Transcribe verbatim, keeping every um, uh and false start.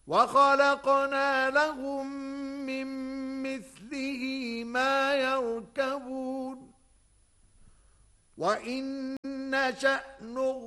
وخلقنا لهم من مثله ما يركبون وإن نشأ نغير